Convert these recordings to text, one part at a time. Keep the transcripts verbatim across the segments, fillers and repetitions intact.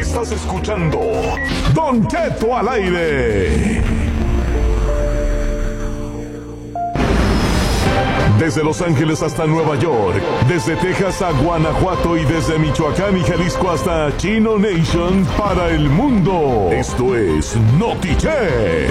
Estás escuchando Don Cheto al aire. Desde Los Ángeles hasta Nueva York, desde Texas a Guanajuato y desde Michoacán y Jalisco hasta Chino Nation para el mundo. Esto es NotiChet.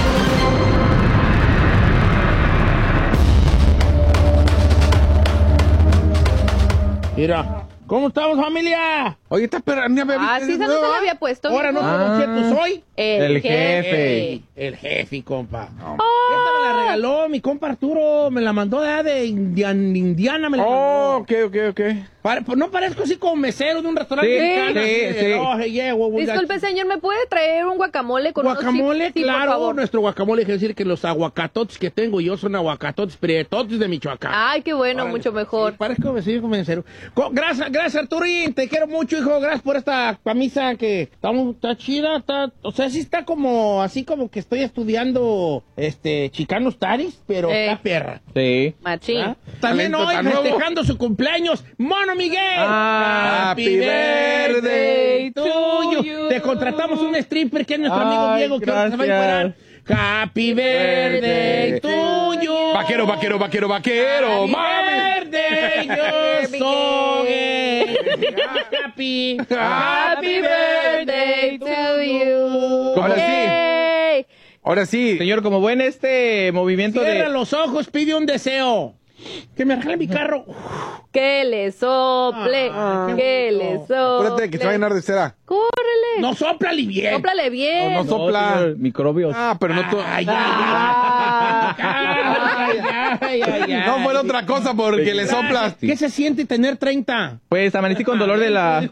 Mira, ¿cómo estamos, familia? Oye, esta perra ni había Ah, sí, esa no se la había puesto. Ahora no mijo. sé quién soy. El, El jefe. El jefe, compa. Oh. Esta me la regaló mi compa Arturo, me la mandó de, de Indian- Indiana, me la Oh, mandó. ok, ok, ok. Pare- pues no parezco así como mesero de un restaurante Sí, mexicano. sí, así, sí. oh, yeah, well, we got- Disculpe, señor, ¿me puede traer un guacamole con unos Guacamole, chips? Sí, por claro, favor. nuestro guacamole, quiere decir que los aguacatotes que tengo yo son aguacatotes prietotes de Michoacán. Ay, qué bueno, Órale. mucho mejor. Sí, parezco vecino como mesero. Co- Gracias, gracias Arturín, te quiero mucho, hijo, gracias por esta camisa que está, mu- está chida, está, o sea, sí está como, así como que estoy estudiando, este, Chicano Studies, pero Eh. está perra. Sí. Machín. ¿Ah? También Talento hoy tan nuevo. festejando su cumpleaños, Mono Miguel. Ah, happy birthday to to you. you. Te contratamos un stripper que es nuestro amigo Ay, Diego, que ahora se va a gracias. encuerar. Happy birthday to you. Vaquero, vaquero, vaquero, vaquero. Happy ¡Mami! birthday, yo soy. Happy, Happy birthday to you. Ahora sí. Yay. Ahora sí. Señor, como buen este movimiento Cierra de... los ojos, pide un deseo. Que me regale mi carro. Que le sople, Ah, qué que le bonito. sople. Acuérdate que se va a llenar de cera. Córrele. No, sóplale bien. Sóplale bien. No, no sopla. señor, microbios. Ah, pero no... to- Ay, ay, Ah. ay, ay, ay, ay. No fue otra cosa porque le soplas. ¿Qué se siente tener treinta? Pues amanecí con dolor de la...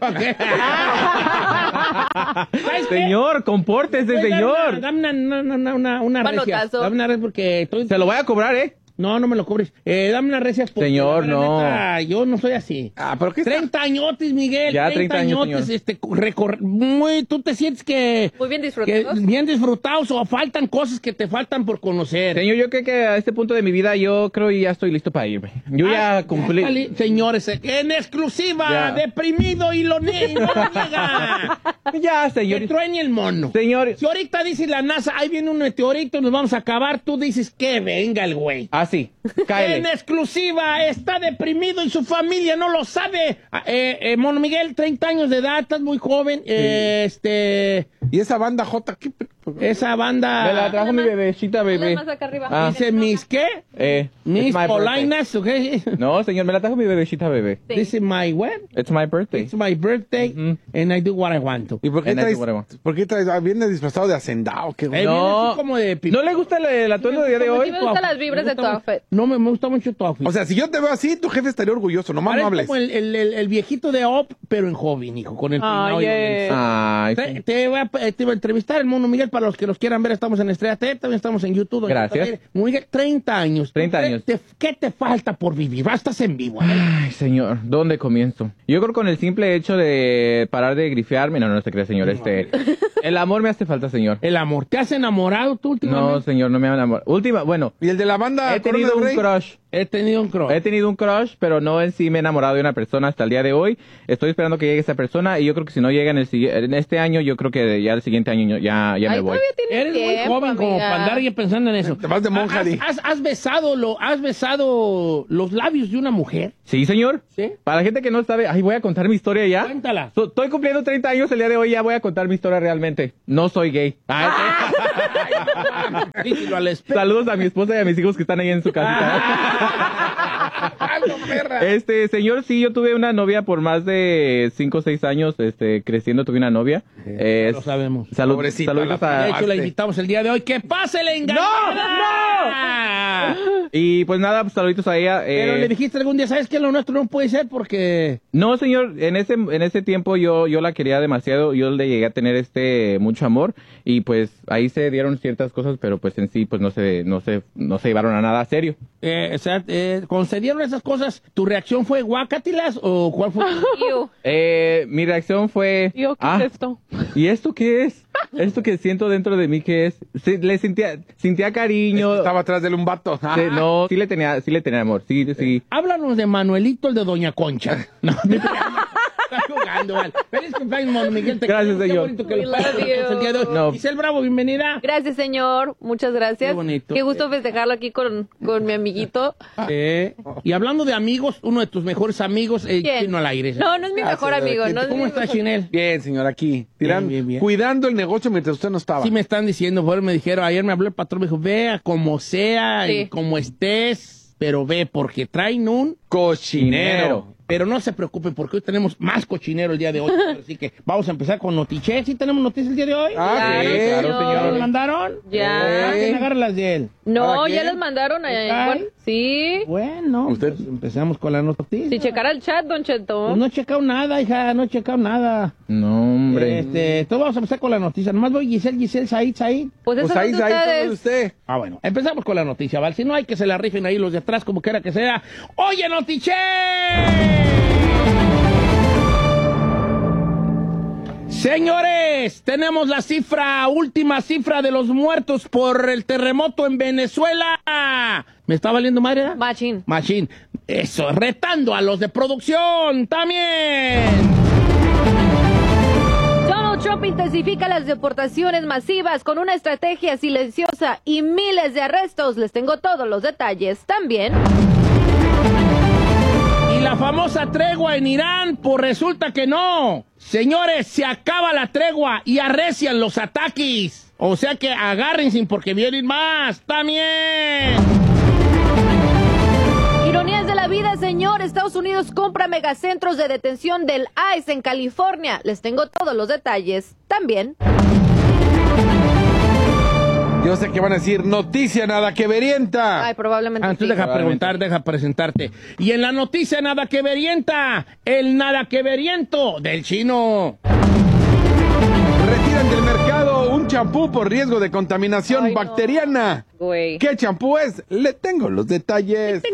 ¿Sabes qué? Señor, compórtese, Pues, dame señor. una- Dame una, una, una, una, una recia. Manotazo. Dame una recia porque estoy... Se lo voy a cobrar, ¿eh? No, no me lo cobres. Eh, dame una recia. porque, Señor, la no. neta, yo no soy así. Ah, pero ¿qué está? treinta añotes, Miguel. Ya, treinta años, añotes, señor. este, recor- muy, tú te sientes que... Muy bien que disfrutados. bien disfrutados o faltan cosas que te faltan por conocer. Señor, yo creo que a este punto de mi vida yo creo que ya estoy listo para irme. Yo Ah, ya cumplí... sali- Señores, en exclusiva, Ya. deprimido y lo, ne- y no lo niega. Ya, Que señor. truene el mono. Señor. Si ahorita dice la NASA, ahí viene un meteorito, nos vamos a acabar, tú dices que venga el güey. Ah, sí. En Cáele. exclusiva, está deprimido y su familia no lo sabe. Ah, Eh, eh, Mono Miguel, treinta años de edad, estás muy joven. eh, este, ¿Y esa banda J? ¿Qué? esa banda... Me la trajo mi bebecita, bebé. Más acá arriba. Ah. Dice mis, ¿qué? Eh, Mis it's my birthday. polainas, ¿o qué? No, señor, me la trajo mi bebecita, bebé. Sí. Dice my what? It's my birthday. It's my birthday Ujú. and I do what I want to. ¿Y por qué And I traes? do what I want. ¿Por qué traes? Ah, viene disfrazado de hacendado, qué Eh, güey. viene No. así como de pi- ¿No le gusta el, el atuendo del día de Sí hoy? me gustan las vibras de tu outfit. No, me, me gusta mucho tu outfit. O sea, si yo te veo así, tu jefe estaría orgulloso, nomás no Parezco hables. como el, el, el, el viejito de Op, pero en joven, hijo, con el peinado Ay, y eh. el- Ay, Te, sí. te voy a, te voy a entrevistar el Mono Miguel para los que los quieran ver. Estamos en Estrella T, también estamos en YouTube. Gracias. Mono Miguel, treinta años. treinta ¿Qué años. te- ¿Qué te falta por vivir? Ah, estás en vivo. ¿eh? Ay, señor, ¿dónde comienzo? Yo creo con el simple hecho de parar de grifearme, no, no se cree, señor, este, el amor me hace falta, señor. El amor. ¿Te has enamorado tú No, últimamente? señor, no me han enamorado. Última, bueno, ¿Y el de la banda he Corona tenido del un Rey? crush. He tenido un crush. He tenido un crush, pero no en sí me he enamorado de una persona hasta el día de hoy. Estoy esperando que llegue esa persona y yo creo que si no llega en el sigui- en este año, yo creo que ya el siguiente año ya, ya me Ay, voy. todavía tienes Eres muy tiempo, joven como amiga. para andar ya pensando en eso. Te vas de monja, ¿Has, di. has, has besado lo, ¿Has besado los labios de una mujer? Sí, señor. ¿Sí? Para la gente que no sabe, ay, voy a contar mi historia ya. Cuéntala. So- estoy cumpliendo treinta años el día de hoy, ya voy a contar mi historia realmente. No soy gay. Ah, Díselo al espejo. Saludos a mi esposa y a mis hijos que están ahí en su casita. ¡Hazlo, perra! Este, señor, sí, yo tuve una novia por más de cinco o seis años, este, creciendo tuve una novia. Eh, lo sabemos. Salud, Pobrecita, saluditos la a... De hecho, la Hazte. invitamos el día de hoy. ¡Que pase la engañada! ¡No! Y pues nada, pues saluditos a ella. eh, Pero le dijiste algún día, ¿sabes qué? Lo nuestro no puede ser porque... No, señor, en ese en ese tiempo yo yo la quería demasiado, yo le llegué a tener este mucho amor y pues ahí se dieron ciertas cosas, pero pues en sí pues no se no se no se llevaron a nada serio. Eh, o sea, eh, concedieron esas cosas. ¿Tu reacción fue guacatilas o cuál fue? Iu. Eh, mi reacción fue Iu, ¿qué ah, es esto? ¿Y esto qué es? Esto que siento dentro de mí qué es? Sí, le sentía sentía cariño. Estaba atrás de él un vato. Sí, no, sí le tenía sí le tenía amor. Sí, sí. Háblanos de Manuelito, el de Doña Concha. No, me- Está jugando. Sandoval. Feliz cumpleaños, Mon Miguel. Te Gracias, queremos, qué señor. bonito que We lo pases love you. el día de hoy. No. Giselle Bravo, bienvenida. Gracias, señor. Muchas gracias. Qué bonito. Qué gusto festejarlo aquí con, con mi amiguito. Eh, y hablando de amigos, uno de tus mejores amigos, eh, ¿Quién? Chino al aire. No, no es mi mejor Gracias, amigo. ¿quién- No es ¿Cómo mi está, mejor- Chinel? Bien, señor, aquí. Tirando, bien, bien. Cuidando el negocio mientras usted no estaba. Sí me están diciendo, por me dijeron, ayer me habló el patrón, me dijo, vea como sea y Sí. como estés, pero ve, porque traen un Cochinero. Pero no se preocupe porque hoy tenemos más cochinero el día de hoy. Así que vamos a empezar con Notiche. ¿Sí tenemos noticias el día de hoy? Ah, Claro, sí, señor. claro, ¿Ya señor. nos mandaron? Ya. Ah, ¿quién agarra las de él? No, ¿Para ya quién? les mandaron. eh, Ay. bueno, sí. Bueno, ¿Usted? pues empezamos con la noticia. Si checara el chat, don Cheto. Pues no he checado nada, hija, no he checado nada. No, hombre. Este, entonces vamos a empezar con la noticia. Nomás voy Giselle, Giselle, Said, Said. Pues eso Pues ahí, es de ahí, todo de ustedes. usted. Ah, bueno, empezamos con la noticia, ¿vale? Si no hay que se la rifen ahí los de atrás, como quiera que sea. ¡Oye, Notiche! Señores, tenemos la cifra, última cifra de los muertos por el terremoto en Venezuela. ¿Me está valiendo madre? ¿eh? Machín. Machín. Eso, retando a los de producción también. Donald Trump intensifica las deportaciones masivas con una estrategia silenciosa y miles de arrestos. Les tengo todos los detalles también. Y la famosa tregua en Irán, pues resulta que no. Señores, se acaba la tregua y arrecian los ataques. O sea que agárrense porque vienen más también. Ironías de la vida, señor. Estados Unidos compra megacentros de detención del I C E en California. Les tengo todos los detalles también. Yo sé que van a decir noticia nada que verienta. Ay, probablemente Ah, sí. entonces deja preguntar, deja presentarte. Y en la noticia nada que verienta, el nada que veriento del chino. Retiran del mercado un champú por riesgo de contaminación Ay, no. bacteriana. Güey. ¿Qué champú es? Le tengo los detalles.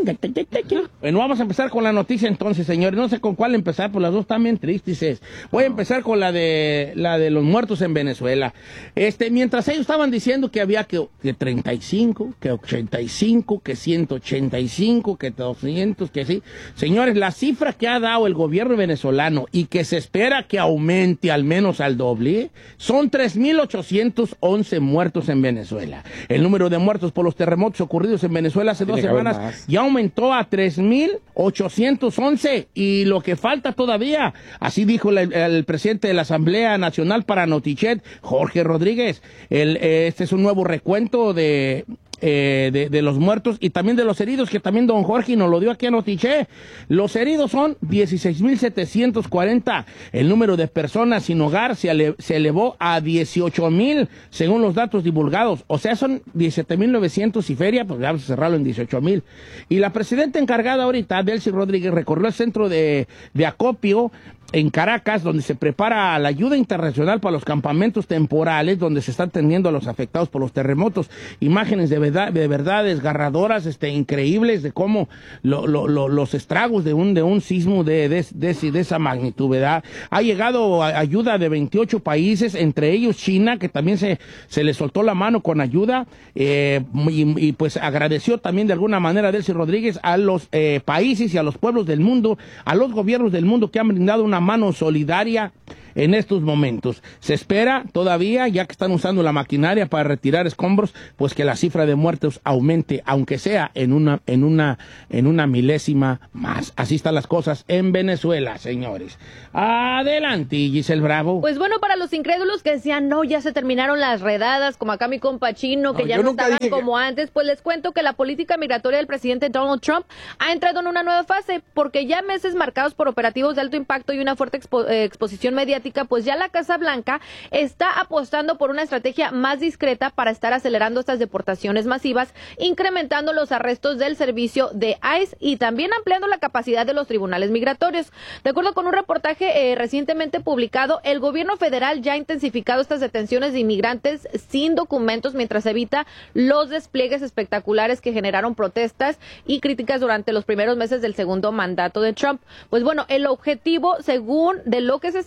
Bueno, vamos a empezar con la noticia entonces, señores. No sé con cuál empezar, pues las dos están bien tristes. Voy a empezar con la de la de los muertos en Venezuela. Este, mientras ellos estaban diciendo que había que, que treinta y cinco, que ochenta y cinco, que ciento ochenta y cinco, que doscientos, que sí. Señores, la cifra que ha dado el gobierno venezolano y que se espera que aumente al menos al doble, son tres mil ochocientos once muertos en Venezuela. El número de muertos por los terremotos ocurridos en Venezuela hace dos Tiene que haber semanas más. ya aumentó a tres mil ochocientos once y lo que falta todavía, así dijo la- el presidente de la Asamblea Nacional para Notichet, Jorge Rodríguez. El, eh, este es un nuevo recuento de... eh, de, de los muertos y también de los heridos, que también don Jorge nos lo dio aquí a Notiche. Los heridos son dieciséis mil setecientos cuarenta. El número de personas sin hogar se, ele- se elevó a dieciocho mil, según los datos divulgados. O sea, son diecisiete mil novecientos y feria, pues vamos a cerrarlo en dieciocho mil. Y la presidenta encargada ahorita, Delcy Rodríguez, recorrió el centro de, de acopio en Caracas, donde se prepara la ayuda internacional para los campamentos temporales, donde se están atendiendo a los afectados por los terremotos. Imágenes de verdad, de verdad desgarradoras, este, increíbles, de cómo lo- lo- lo- los estragos de un, de un sismo de, de, de- de esa magnitud, ¿verdad? Ha llegado a- ayuda de veintiocho países, entre ellos China, que también se, se le soltó la mano con ayuda, eh, y, y pues agradeció también de alguna manera Delcy Rodríguez a los eh, países y a los pueblos del mundo, a los gobiernos del mundo que han brindado una mano solidaria en estos momentos. Se espera todavía, ya que están usando la maquinaria para retirar escombros, pues que la cifra de muertos aumente, aunque sea en una, en una, en una milésima más. Así están las cosas en Venezuela, señores. Adelante, Giselle Bravo. Pues bueno, para los incrédulos que decían, no, ya se terminaron las redadas, como acá mi compa Chino, que No, ya yo no nunca estaban dije que- como antes, pues les cuento que la política migratoria del presidente Donald Trump ha entrado en una nueva fase, porque ya meses marcados por operativos de alto impacto y una fuerte expo- eh, exposición mediática, pues ya la Casa Blanca está apostando por una estrategia más discreta para estar acelerando estas deportaciones masivas, incrementando los arrestos del servicio de I C E y también ampliando la capacidad de los tribunales migratorios. De acuerdo con un reportaje eh, recientemente publicado, el gobierno federal ya ha intensificado estas detenciones de inmigrantes sin documentos mientras evita los despliegues espectaculares que generaron protestas y críticas durante los primeros meses del segundo mandato de Trump. Pues bueno, el objetivo, según de lo que se sabe, es mantener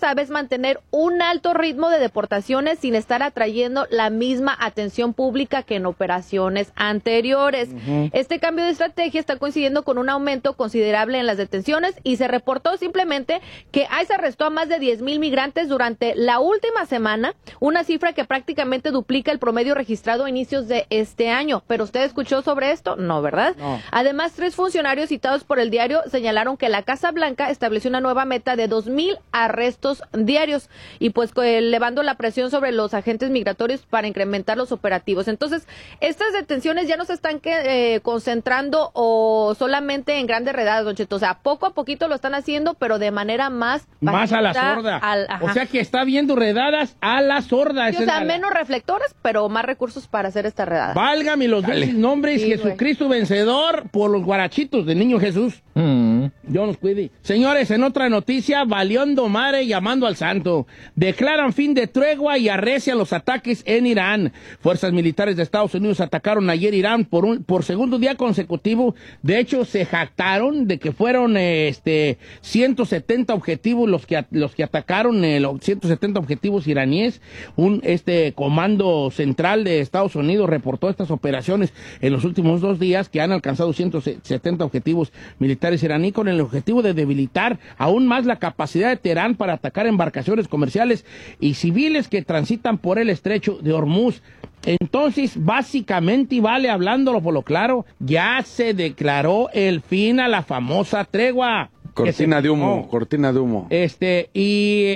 mantener un alto ritmo de deportaciones sin estar atrayendo la misma atención pública que en operaciones anteriores. Uh-huh. Este cambio de estrategia está coincidiendo con un aumento considerable en las detenciones y se reportó simplemente que ICE arrestó a más de diez mil migrantes durante la última semana, una cifra que prácticamente duplica el promedio registrado a inicios de este año. ¿Pero usted escuchó sobre esto? No, ¿verdad? No. Además, tres funcionarios citados por el diario señalaron que la Casa Blanca estableció una nueva meta de dos mil arrestos diarios y pues elevando la presión sobre los agentes migratorios para incrementar los operativos. Entonces, estas detenciones ya no se están que, eh, concentrando o solamente en grandes redadas, Don Cheto. O sea, poco a poquito lo están haciendo, pero de manera más... Más a la sorda. Al, o sea que está viendo redadas a la sorda. Sí, o sea, la... menos reflectores, pero más recursos para hacer esta redada. Válgame los dulces nombres, sí, Jesucristo güey. Vencedor por los guarachitos del niño Jesús. Mm. Dios nos cuide. Señores, en otra noticia, Valiendo Mare llamando al santo. Declaran fin de tregua y arrecian los ataques en Irán. Fuerzas militares de Estados Unidos atacaron ayer Irán por un por segundo día consecutivo. De hecho, se jactaron de que fueron este ciento setenta objetivos los que los que atacaron, eh, los ciento setenta objetivos iraníes. Un este comando central de Estados Unidos reportó estas operaciones en los últimos dos días que han alcanzado ciento setenta objetivos militares iraníes con el objetivo de debilitar aún más la capacidad de Teherán para atacar embarcaciones comerciales y civiles que transitan por el estrecho de Hormuz. Entonces, básicamente, y vale hablándolo por lo claro, ya se declaró el fin a la famosa tregua. Cortina de humo, cortina de humo. Este, y...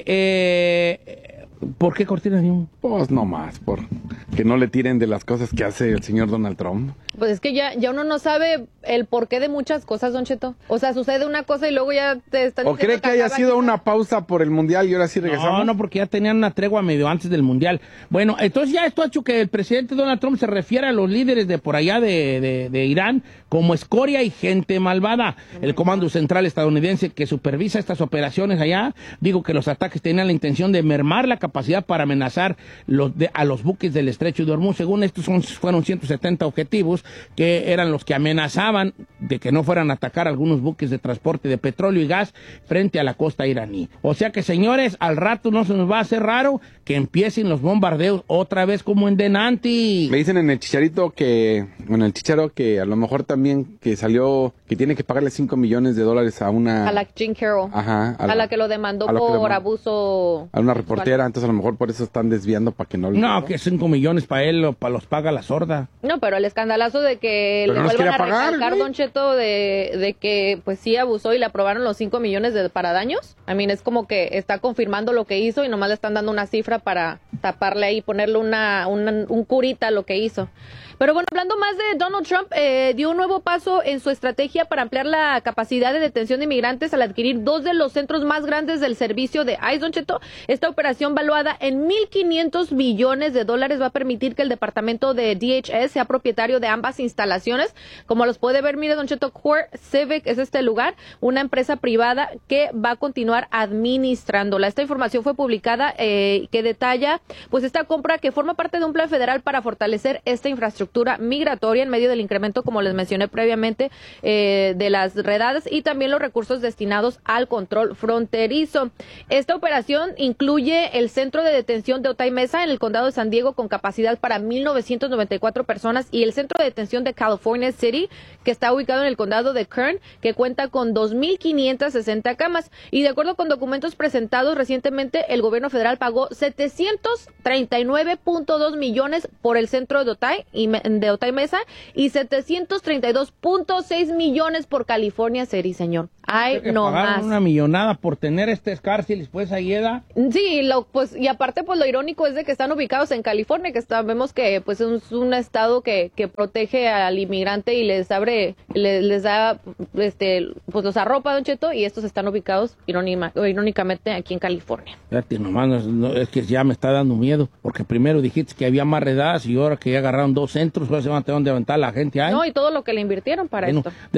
Eh, ¿por qué cortina de humo? Pues no más, por que no le tiren de las cosas que hace el señor Donald Trump. Pues es que ya, ya uno no sabe el porqué de muchas cosas, Don Cheto. O sea, sucede una cosa y luego ya te están... ¿O cree que haya sido una pausa por el Mundial y ahora sí regresamos? No, no, porque ya tenían una tregua medio antes del Mundial. Bueno, entonces ya esto ha hecho que el presidente Donald Trump se refiera a los líderes de por allá de, de, de Irán como escoria y gente malvada. El Comando Central estadounidense que supervisa estas operaciones allá, digo que los ataques tenían la intención de mermar la capacidad para amenazar los de, a los buques del estrecho de Hormuz. Según estos son, fueron ciento setenta objetivos que eran los que amenazaban de que no fueran a atacar algunos buques de transporte de petróleo y gas frente a la costa iraní. O sea que, señores, al rato no se nos va a hacer raro que empiecen los bombardeos otra vez como en Denanti. Me dicen en el chicharito que, en el chicharo que a lo mejor también que salió, que tiene que pagarle cinco millones de dólares a una... A la Jean Carroll. Ajá. A, a la, la que lo demandó por demandó, abuso... A una reportera, vale. Entonces a lo mejor por eso están desviando para que no... No, ¿no? Que cinco millones para él, para los paga la sorda. No, pero el escandalazo de que pero le no vuelvan a pagar, recalcar, ¿sí? Don Cheto, de, de que pues sí abusó y le aprobaron los cinco millones de, para daños. I mean, es como que está confirmando lo que hizo y nomás le están dando una cifra para taparle ahí, ponerle una, una un curita a lo que hizo. Pero bueno, hablando más de Donald Trump, eh, dio un nuevo paso en su estrategia para ampliar la capacidad de detención de inmigrantes al adquirir dos de los centros más grandes del servicio de ICE, Don Cheto. Esta operación, valuada en mil quinientos millones de dólares, va a permitir que el departamento de D H S sea propietario de ambas instalaciones. Como los puede ver, mire, Don Cheto, Core Civic es este lugar, una empresa privada que va a continuar administrándola. Esta información fue publicada eh, que detalla pues esta compra que forma parte de un plan federal para fortalecer esta infraestructura migratoria en medio del incremento, como les mencioné previamente, eh, de las redadas y también los recursos destinados al control fronterizo. Esta operación incluye el centro de detención de Otay Mesa en el condado de San Diego con capacidad para mil novecientas noventa y cuatro personas y el centro de detención de California City, que está ubicado en el condado de Kern, que cuenta con dos mil quinientas sesenta camas. Y de acuerdo con documentos presentados recientemente, el gobierno federal pagó setecientos treinta y nueve punto dos millones por el centro de Otay y de Otay Mesa y setecientos treinta y dos punto seis millones por California City, señor. Ay, no más. Una millonada por tener este cárcel después Ayeda. Sí, lo, pues, y aparte, pues lo irónico es de que están ubicados en California, que sabemos que pues es un estado que, que protege al inmigrante y les abre, les, les da, este, pues los arropa, Don Cheto, y estos están ubicados irónima, irónicamente aquí en California. Fíjate, nomás, no, no, es que ya me está dando miedo, porque primero dijiste que había más redadas y ahora que ya agarraron dos centros, pues se van a tener donde aventar la gente ahí. No, y todo lo que le invirtieron para bueno, esto. Después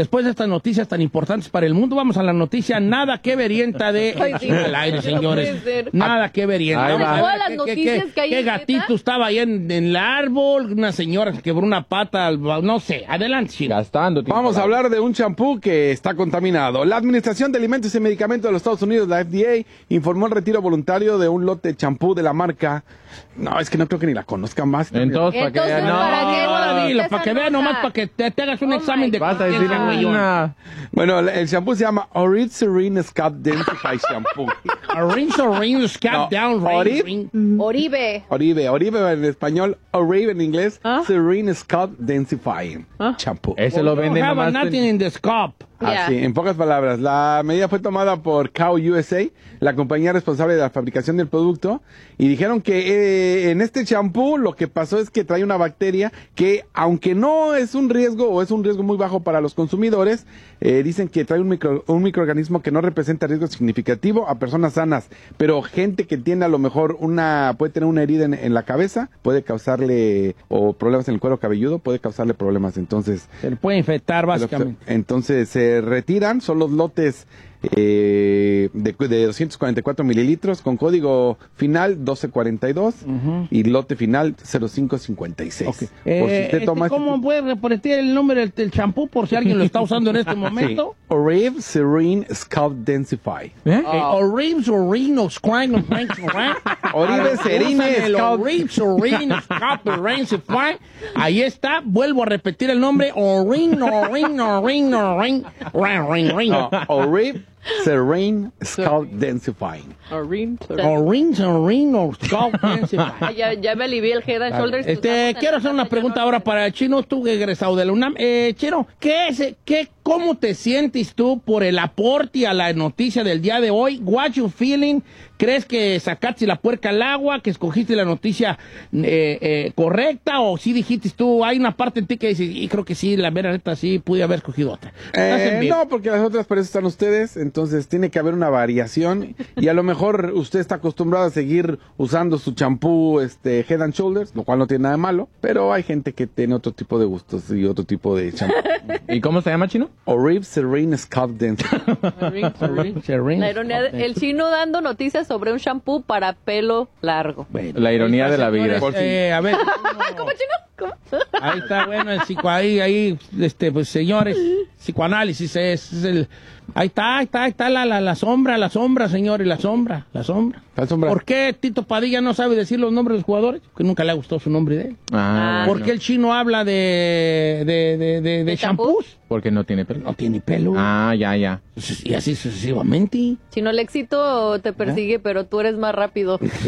después de estas noticias tan importantes para el mundo, vamos a la noticia nada que verienta de Ay, sí. al aire, señores. No puede ser. Nada que verienta. Ahí Vamos va. a ver Todas las qué- noticias qué- que hay qué en gatito neta. estaba ahí en, en el árbol, una señora que quebró una pata, al- no sé. Adelante, Chino. Gastando tiempo. Vamos a hablar de un champú que está contaminado. La Administración de Alimentos y Medicamentos de los Estados Unidos, la F D A, informó el retiro voluntario de un lote de champú de la marca. No, es que no creo que ni la conozcan más. Entonces, para que Entonces, vean. ¿para No, qué? Ahora dilo, Esa para que vean nota. nomás, para que te, te hagas un Oh examen my de vas a decir conciencia, güeyón. una. Bueno, el champú se llama Oribe Serene Scalp Densify Shampoo. Rinse or rinse, scalp No, down, rinse, Oribe. rinse. Oribe. Oribe, Oribe en español, Oribe en inglés, ¿Ah? Serene Scalp Densifying Shampoo. Ese lo We don't venden have nomás. nothing in the scope. Ya. Así, en pocas palabras, la medida fue tomada por Cow U S A, la compañía responsable de la fabricación del producto, y dijeron que eh, en este champú lo que pasó es que trae una bacteria que, aunque no es un riesgo o es un riesgo muy bajo para los consumidores, eh, dicen que trae un, micro, un microorganismo que no representa riesgo significativo a personas sanas, pero gente que tiene a lo mejor una, puede tener una herida en, en la cabeza, puede causarle, o problemas en el cuero cabelludo, puede causarle problemas. Entonces, Se le puede infectar, básicamente. entonces se retiran, son los lotes eh, de, de doscientos cuarenta y cuatro mililitros con código final doce cuarenta y dos y lote final cero cinco cincuenta y seis. Ok. Por si Eh, usted este, toma ¿Cómo este- puede repetir el nombre del, del champú por si alguien lo está usando en este Sí. momento? Oribe Serene Scalp Densify. ¿Eh? Eh, Oribe Serene Scalp Oribe Serene Scalp. Oribe Serene Scalp Densify. Ahí está, vuelvo a repetir el nombre. Oribe, Oribe, Oribe, Oribe, Oribe, Oribe. No, Oribe Serene Scalp Densifying. Oribe Serene Scalp Densify. Ay, Ya, ya me alivié el Head and Shoulders. que Este, usamos en quiero la hacer una casa, pregunta ya no ahora lo para el Chino, tú egresado de la UNAM. Eh, Chino, ¿qué es, qué, cómo te sientes tú por el aporte a la noticia del día de hoy? What you feeling? ¿Crees que sacaste la puerca al agua, que escogiste la noticia eh, eh, correcta, o sí dijiste tú, hay una parte en ti que dices, y creo que sí, la mera neta sí, pude haber escogido otra? Estás en Eh, vivo. no, porque las otras para eso están ustedes, entonces tiene que haber una variación y a lo mejor usted está acostumbrado a seguir usando su champú este, Head and Shoulders, lo cual no tiene nada de malo, pero hay gente que tiene otro tipo de gustos y otro tipo de champú. ¿Y cómo se llama, Chino? Oribe Serene Scalp Densify. Oribe Serene La ironía, de- el chino dando noticias sobre un shampoo para pelo largo. Bueno, La ironía ahí está, de la vida. señores, eh, a ver. ¿Cómo, chino? ¿Cómo? Ahí está, bueno, el psico, ahí, ahí, este, pues señores, psicoanálisis es, es el, ahí está, ahí está, ahí está la, la, la sombra, la sombra, señores, la sombra, la sombra. La sombra. ¿Por qué Tito Padilla no sabe decir los nombres de los jugadores? Que nunca le ha gustado su nombre de él. Ah, ¿Por bueno. qué el Chino habla de, de, de, de, de ¿De shampoos? Porque no tiene pelo. No tiene pelo. Ah, ya, ya. Y así sucesivamente. Chino, el éxito te persigue, pero tú eres más rápido. El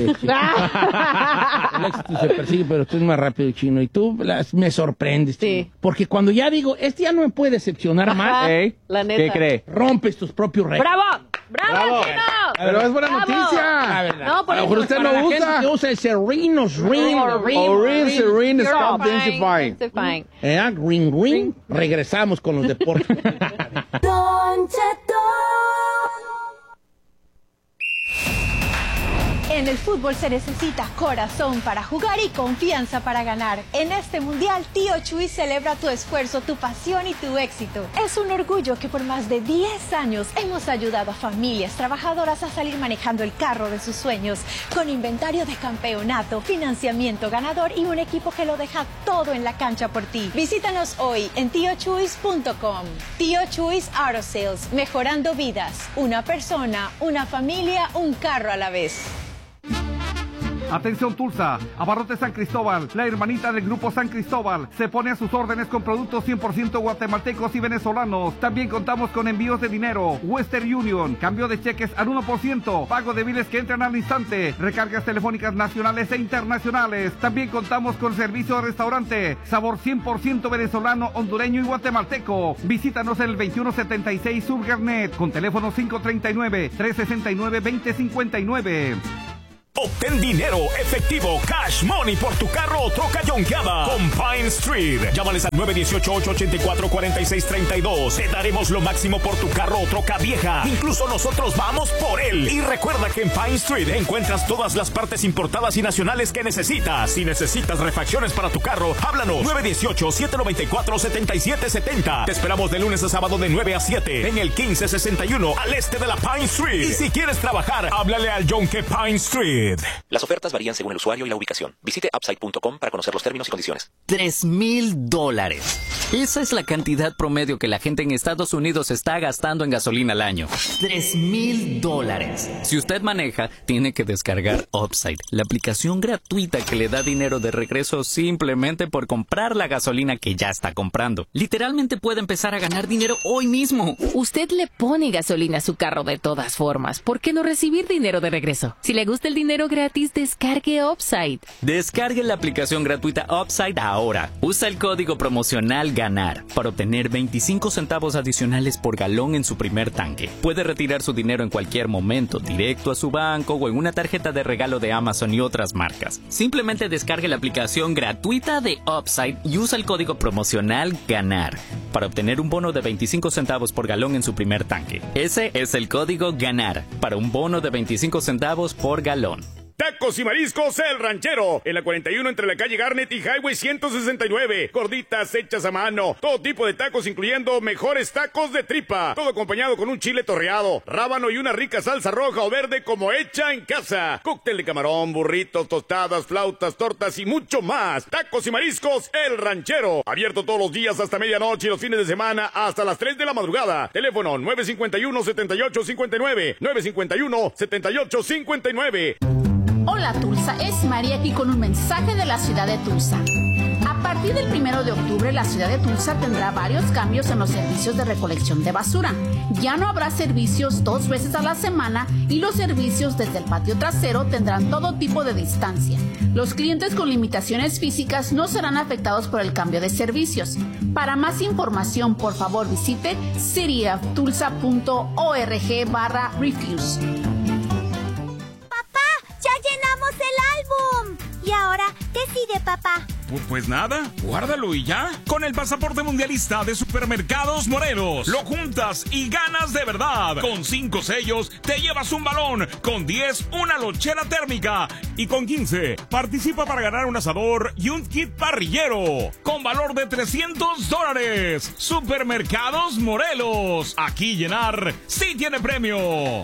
éxito se persigue, pero tú es más rápido, Chino. Y tú las- me sorprendes, Sí. Chino. Porque cuando ya digo, este ya no me puede decepcionar más, Ajá. Ey, La neta. ¿qué cree? rompes tus propios récords. ¡Bravo! ¡Bravo, chino! Pero es buena Bravo. La noticia. verdad. No, por A lo mejor eso- usted Para lo la gente usa. que usa el Sereno, Ring, Oribe Serene Scalp Densifying. Densify. Densifying. Eh, ring, ring. Regresamos con los deportes. Don Cheto. En el fútbol se necesita corazón para jugar y confianza para ganar. En este mundial, Tío Chuy celebra tu esfuerzo, tu pasión y tu éxito. Es un orgullo que por más de diez años hemos ayudado a familias trabajadoras a salir manejando el carro de sus sueños, con inventario de campeonato, financiamiento ganador y un equipo que lo deja todo en la cancha por ti. Visítanos hoy en tío chuys punto com. Tío Chuys Auto Sales, mejorando vidas. Una persona, una familia, un carro a la vez. Atención Tulsa, Abarrotes San Cristóbal, la hermanita del Grupo San Cristóbal, se pone a sus órdenes con productos cien por ciento guatemaltecos y venezolanos. También contamos con envíos de dinero, Western Union, cambio de cheques al uno por ciento, pago de biles que entran al instante, recargas telefónicas nacionales e internacionales. También contamos con servicio de restaurante, sabor cien por ciento venezolano, hondureño y guatemalteco. Visítanos en el veintiuno setenta y seis Sur Garnet, con teléfono cinco tres nueve, tres seis nueve, dos cero cinco nueve. Obtén dinero efectivo, cash money por tu carro o troca yonkeada con Pine Street. Llámales al nueve uno ocho, ocho ocho cuatro, cuatro seis tres dos. Te daremos lo máximo por tu carro o troca vieja. Incluso nosotros vamos por él. Y recuerda que en Pine Street encuentras todas las partes importadas y nacionales que necesitas. Si necesitas refacciones para tu carro, háblanos. nueve uno ocho, siete nueve cuatro, siete siete siete cero. Te esperamos de lunes a sábado de nueve a siete en el quince sesenta y uno al este de la Pine Street. Y si quieres trabajar, háblale al Yonke Pine Street. Las ofertas varían según el usuario y la ubicación. Visite upside punto com para conocer los términos y condiciones. Tres mil dólares. Esa es la cantidad promedio que la gente en Estados Unidos está gastando en gasolina al año. Tres mil dólares. Si usted maneja, tiene que descargar Upside, la aplicación gratuita que le da dinero de regreso simplemente por comprar la gasolina que ya está comprando. Literalmente puede empezar a ganar dinero hoy mismo. Usted le pone gasolina a su carro de todas formas. ¿Por qué no recibir dinero de regreso? Si le gusta el dinero gratis, descargue Upside. Descargue la aplicación gratuita Upside ahora. Usa el código promocional GANAR para obtener veinticinco centavos adicionales por galón en su primer tanque. Puede retirar su dinero en cualquier momento, directo a su banco o en una tarjeta de regalo de Amazon y otras marcas. Simplemente descargue la aplicación gratuita de Upside y usa el código promocional GANAR para obtener un bono de veinticinco centavos por galón en su primer tanque. Ese es el código GANAR para un bono de veinticinco centavos por galón. Tacos y mariscos El Ranchero, en la cuarenta y uno entre la calle Garnet y Highway ciento sesenta y nueve. Gorditas hechas a mano, todo tipo de tacos incluyendo mejores tacos de tripa. Todo acompañado con un chile torreado, rábano y una rica salsa roja o verde como hecha en casa. Cóctel de camarón, burritos, tostadas, flautas, tortas y mucho más. Tacos y mariscos El Ranchero, abierto todos los días hasta medianoche y los fines de semana hasta las tres de la madrugada. Teléfono nueve cinco uno, siete ocho cinco nueve, nueve cinco uno, siete ocho cinco nueve. Hola Tulsa, es María aquí con un mensaje de la ciudad de Tulsa. A partir del primero de octubre, la ciudad de Tulsa tendrá varios cambios en los servicios de recolección de basura. Ya no habrá servicios dos veces a la semana y los servicios desde el patio trasero tendrán todo tipo de distancia. Los clientes con limitaciones físicas no serán afectados por el cambio de servicios. Para más información, por favor, visite cityoftulsa punto org barra refuse. ¡Ya llenamos el álbum! ¿Y ahora qué sigue, papá? Pues nada, guárdalo y ya. Con el pasaporte mundialista de Supermercados Morelos, lo juntas y ganas de verdad. Con cinco sellos te llevas un balón, con diez una lonchera térmica y con quince participa para ganar un asador y un kit parrillero con valor de trescientos dólares. Supermercados Morelos, aquí llenar sí tiene premio.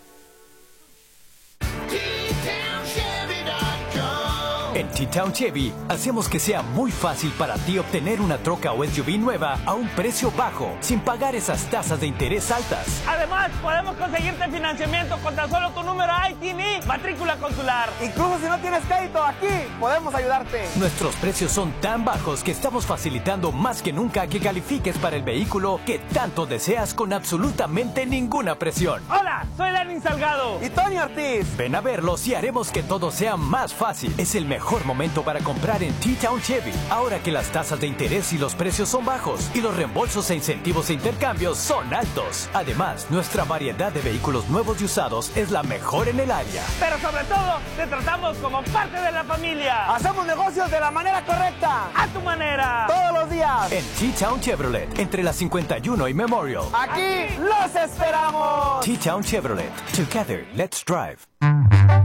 En T-Town Chevy hacemos que sea muy fácil para ti obtener una troca o S U V nueva a un precio bajo, sin pagar esas tasas de interés altas. Además, podemos conseguirte financiamiento con tan solo tu número I T I N, matrícula consular. Incluso si no tienes crédito, aquí podemos ayudarte. Nuestros precios son tan bajos que estamos facilitando más que nunca que califiques para el vehículo que tanto deseas con absolutamente ninguna presión. Hola, soy Lenin Salgado. Y Tony Ortiz. Ven a verlos y haremos que todo sea más fácil. Es el mejor Mejor momento para comprar en T-Town Chevy, ahora que las tasas de interés y los precios son bajos y los reembolsos e incentivos e intercambios son altos. Además, nuestra variedad de vehículos nuevos y usados es la mejor en el área. Pero sobre todo, te tratamos como parte de la familia. Hacemos negocios de la manera correcta. A tu manera. Todos los días. En T-Town Chevrolet, entre la cincuenta y uno y Memorial. Aquí los esperamos. T-Town Chevrolet. Together, let's drive.